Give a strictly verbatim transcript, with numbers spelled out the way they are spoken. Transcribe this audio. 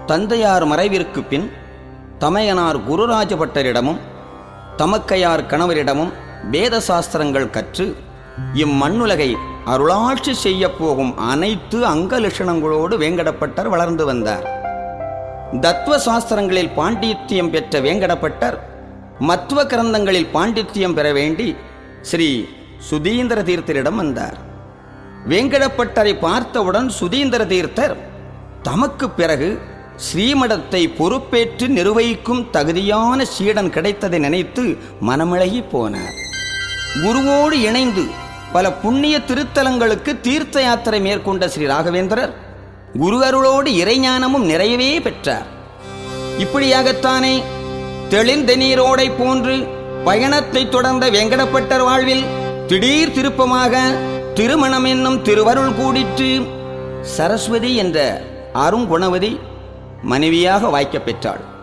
தந்தையார் மறைவிற்கு பின் தமையனார் குருராஜபட்டரிடமும் தமக்கையார் கணவரிடமும் வேத சாஸ்திரங்கள் கற்று இம்மண்ணுலகை அருளாட்சி செய்ய போகும் அனைத்து அங்க லட்சணங்களோடு வேங்கடப்பட்டர் வளர்ந்து வந்தார். தத்துவ சாஸ்திரங்களில் பாண்டித்யம் பெற்ற வேங்கடப்பட்டர் மத்துவ கிரந்தங்களில் பாண்டித்யம் பெற வேண்டி ஸ்ரீ சுதீந்திர தீர்த்தரிடம் வந்தார். வேங்கடப்பட்டரை பார்த்தவுடன் சுதீந்திர தீர்த்தர் தமக்கு பிறகு ஸ்ரீமடத்தை பொறுப்பேற்று நிர்வகிக்கும் தகுதியான சீடன் கிடைத்ததை நினைத்து மனமிளகி போனார். குருவோடு இணைந்து பல புண்ணிய திருத்தலங்களுக்கு தீர்த்த யாத்திரை மேற்கொண்ட ஸ்ரீ ராகவேந்திரர் குரு அருளோடு இறைஞானமும் நிறையவே பெற்றார். இப்படியாகத்தானே தெளிந்த நீரோடை போன்று பயணத்தை தொடர்ந்த வேங்கடப்பட்டர் வாழ்வில் திடீர் திருப்பமாக திருமணம் என்னும் திருவருள் கூடிற்று. சரஸ்வதி என்ற அருங்குணவதி மனைவியாக வாய்க்கப் பெற்றாள்.